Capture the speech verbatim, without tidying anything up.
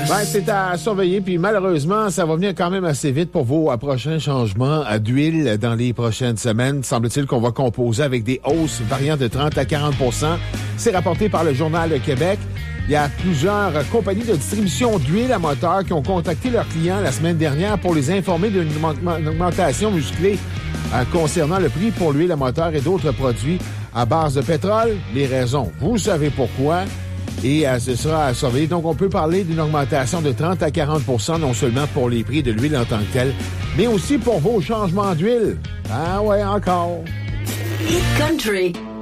Ben, c'est à surveiller, puis malheureusement, ça va venir quand même assez vite pour vos euh, prochains changements euh, d'huile dans les prochaines semaines. Semble-t-il qu'on va composer avec des hausses variant de trente à quarante pour cent. C'est rapporté par le Journal de Québec. Il y a plusieurs euh, compagnies de distribution d'huile à moteur qui ont contacté leurs clients la semaine dernière pour les informer d'une augmentation musclée euh, concernant le prix pour l'huile à moteur et d'autres produits à base de pétrole. Les raisons, vous savez pourquoi. Et euh, ce sera à surveiller. Donc, on peut parler d'une augmentation de trente à quarante pour cent, non seulement pour les prix de l'huile en tant que telle, mais aussi pour vos changements d'huile. Ah ouais, encore. Hit Country.